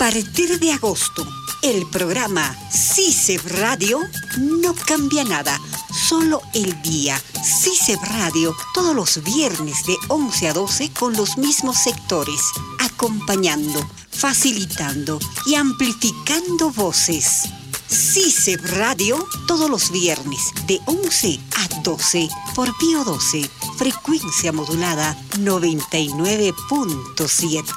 partir de agosto, el programa CICEB Radio no cambia nada, solo el día. CICEB Radio, todos los viernes de 11 a 12 con los mismos sectores, acompañando, facilitando y amplificando voces. CICEB Radio, todos los viernes de 11 a 12 por Pío 12, frecuencia modulada 99.7.